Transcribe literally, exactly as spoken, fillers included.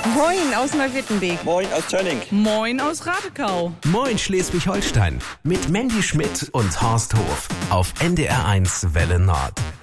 Moin aus Neuwittenbeek. Moin aus Tönning. Moin aus Radekau. Moin Schleswig-Holstein mit Mandy Schmidt und Horst Hof auf N D R eins Welle Nord.